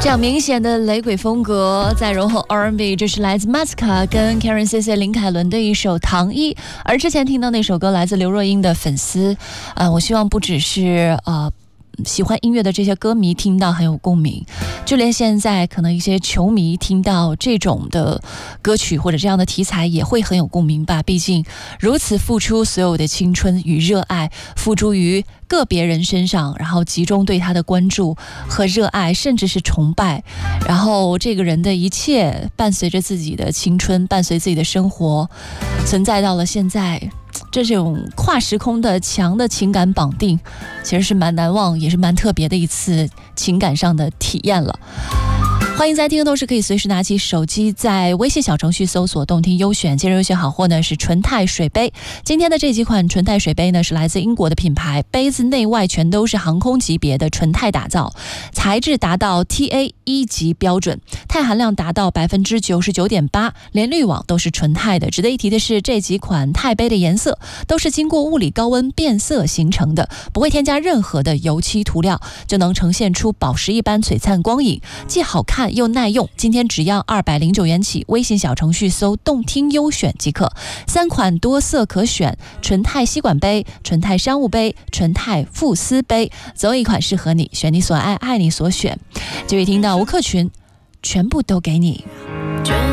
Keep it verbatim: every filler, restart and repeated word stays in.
这样明显的雷鬼风格，再融合 R and B， 这是来自 Masca 跟 Karen C C 林凯伦的一首《糖衣》。而之前听到那首歌来自刘若英的粉丝，呃，我希望不只是呃喜欢音乐的这些歌迷听到很有共鸣，就连现在可能一些球迷听到这种的歌曲或者这样的题材也会很有共鸣吧。毕竟如此付出所有的青春与热爱，付诸于个别人身上，然后集中对他的关注和热爱，甚至是崇拜，然后这个人的一切伴随着自己的青春，伴随自己的生活，存在到了现在，这种跨时空的强的情感绑定，其实是蛮难忘，也是蛮特别的一次情感上的体验了。欢迎在听的同时可以随时拿起手机，在微信小程序搜索动听优选。今日优选好货呢是纯钛水杯。今天的这几款纯钛水杯呢是来自英国的品牌，杯子内外全都是航空级别的纯钛打造，材质达到 T A 一级标准，钛含量达到 百分之九十九点八， 连滤网都是纯钛的。值得一提的是，这几款钛杯的颜色都是经过物理高温变色形成的，不会添加任何的油漆涂料，就能呈现出宝石一般璀璨光影，既好看又耐用。今天只要二百零九元起，微信小程序搜动听优选即可。三款多色可选，纯钛吸管杯、纯钛商务杯、纯钛富丝杯，总有一款适合你，选你所爱，爱你所选。这位听到吴克群，全部都给你。